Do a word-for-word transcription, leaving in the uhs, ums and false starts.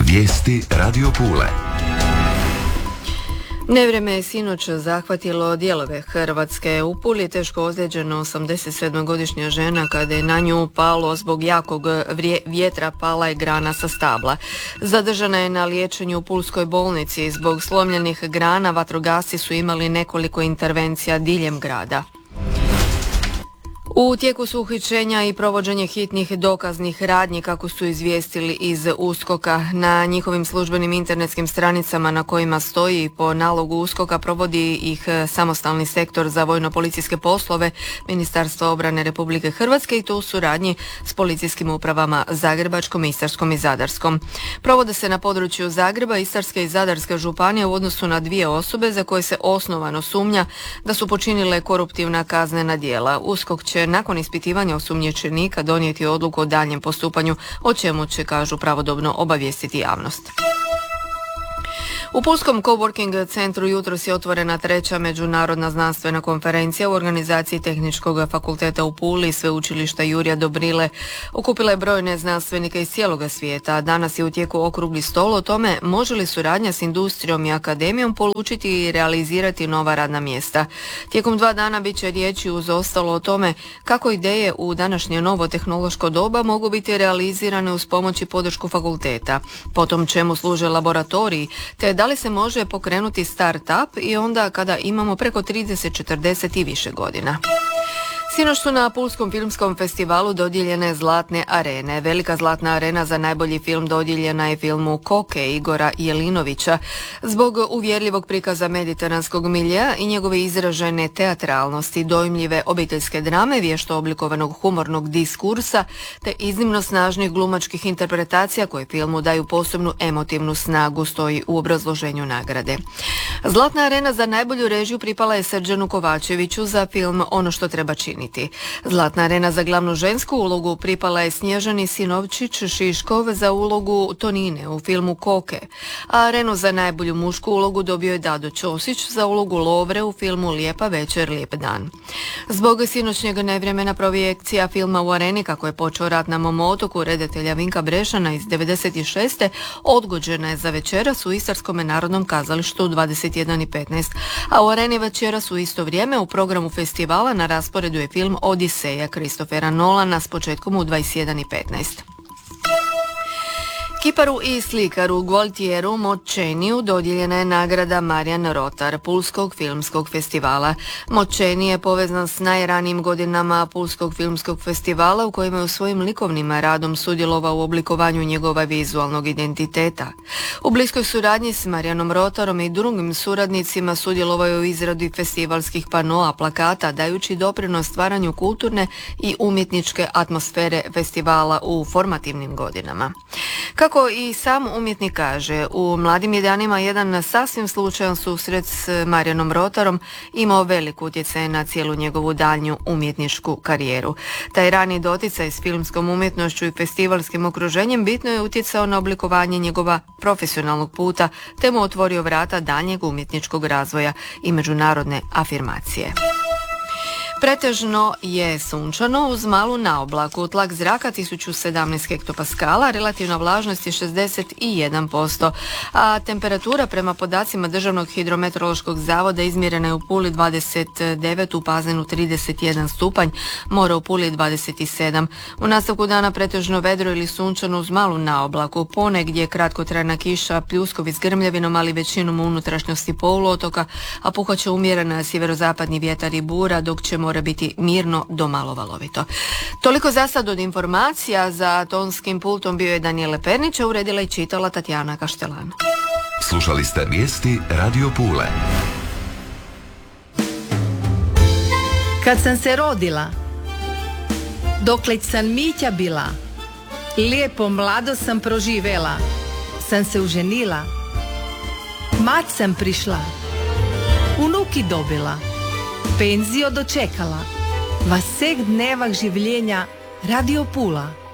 Vijesti Radio Pule. Nevrijeme je sinoć zahvatilo dijelove Hrvatske. U Puli je teško ozlijeđena osamdesetsedmogodišnja žena kada je na nju palo zbog jakog vjetra pala je grana sa stabla. Zadržana je na liječenju u Pulskoj bolnici. Zbog slomljenih grana vatrogasci su imali nekoliko intervencija diljem grada. U tijeku su uhićenja i provođenje hitnih dokaznih radnji, kako su izvijestili iz USKOK-a. Na njihovim službenim internetskim stranicama na kojima stoji po nalogu USKOK-a provodi ih samostalni sektor za vojno-policijske poslove Ministarstva obrane Republike Hrvatske i to u suradnji s policijskim upravama Zagrebačkom, Istarskom i Zadarskom. Provode se na području Zagreba, Istarske i Zadarske županije u odnosu na dvije osobe za koje se osnovano sumnja da su počinile koruptivna kaznena djela. USKOK će nakon ispitivanja osumnjičenika donijeti odluku o daljnjem postupanju, o čemu će, kažu, pravodobno obavijestiti javnost. U Pulskom coworking centru jutros je otvorena treća međunarodna znanstvena konferencija u organizaciji Tehničkog fakulteta u Puli i Sveučilišta Jurja Dobrile. Okupila je brojne znanstvenike iz cijeloga svijeta. Danas je u tijeku okrugli stol o tome može li suradnja s industrijom i akademijom polučiti i realizirati nova radna mjesta. Tijekom dva dana bit će riječi uz ostalo o tome kako ideje u današnje novo tehnološko doba mogu biti realizirane uz pomoć i podršku fakulteta, potom čemu služe laboratoriji, te da li se može pokrenuti start-up i onda kada imamo preko trideset, četrdeset i više godina. Sinoć su na Pulskom filmskom festivalu dodijeljene Zlatne arene. Velika Zlatna arena za najbolji film dodijeljena je filmu Koke Igora Jelinovića. Zbog uvjerljivog prikaza mediteranskog miljea i njegove izražene teatralnosti, dojmljive obiteljske drame, vješto oblikovanog humornog diskursa, te iznimno snažnih glumačkih interpretacija koje filmu daju posebnu emotivnu snagu, stoji u obrazloženju nagrade. Zlatna arena za najbolju režiju pripala je Srđanu Kovačeviću za film Ono što treba činiti. Zlatna arena za glavnu žensku ulogu pripala je Snježani Sinovčić-Šiškov za ulogu Tonine u filmu Koke, a arenu za najbolju mušku ulogu dobio je Dado Ćosić za ulogu Lovre u filmu Lijepa večer, lijep dan. Zbog sinoćnjeg nevremena projekcija filma u areni, kako je počeo rat na mom otoku, redatelja Vinka Brešana iz devedeset šeste odgođena je za večeras u Istarskom narodnom kazalištu u dvadeset jedan i petnaest, a u areni večeras u isto vrijeme u programu festivala na rasporedu je film Odiseja Kristofera Nolana s početkom u dvadeset jedan i petnaest. Kiparu i slikaru Gualtieru Mocceniju dodijeljena je nagrada Marijan Rotar Pulskog filmskog festivala. Mocceni je povezan s najranijim godinama Pulskog filmskog festivala u kojima je u svojim likovnim radom sudjelovao u oblikovanju njegova vizualnog identiteta. U bliskoj suradnji s Marijanom Rotarom i drugim suradnicima sudjelovao je u izradi festivalskih panoa, plakata, dajući doprinos stvaranju kulturne i umjetničke atmosfere festivala u formativnim godinama. Kako i sam umjetnik kaže, u mladim je danima jedan sasvim slučajan susret s Marijanom Rotarom imao velik utjecaj na cijelu njegovu daljnju umjetničku karijeru. Taj rani doticaj s filmskom umjetnošću i festivalskim okruženjem bitno je utjecao na oblikovanje njegova profesionalnog puta, te mu otvorio vrata daljnjeg umjetničkog razvoja i međunarodne afirmacije. Pretežno je sunčano uz malu naoblaku, tlak zraka tisuću sedamnaest hektopaskala, relativna vlažnost je šezdeset jedan posto, a temperatura prema podacima Državnog hidrometeorološkog zavoda izmjerena je u Puli dvadeset devet, u Pazinu trideset jedan stupanj, more u Puli dvadeset sedam. U nastavku dana pretežno vedro ili sunčano uz malu naoblaku, ponegdje kratkotrajna kiša, pljuskovi s grmljavinom, ali većinom u unutrašnjosti poluotoka, a puhat umjerena sjeverozapadni vjetar i bura, dok će mora biti mirno do malo valovito. Toliko za sad od informacija. Za tonskim pultom bio je Danijela Pernić, a uredila i čitala Tatjana Kaštelan. Slušali ste vijesti Radio Pule. Kad sam se rodila, dokleć sam Mića bila, lijepo mlado sam proživela, sam se uženila, mat sam prišla, unuki dobila, penzio dočekala, vasek dnevah življenja Radio Pula.